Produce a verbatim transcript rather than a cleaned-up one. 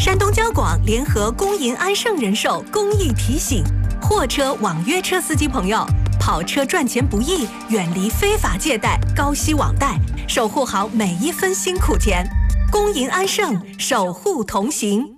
山东交广联合工银安盛人寿公益提醒：货车、网约车司机朋友，跑车赚钱不易，远离非法借贷、高息网贷，守护好每一分辛苦钱。工银安盛，守护同行。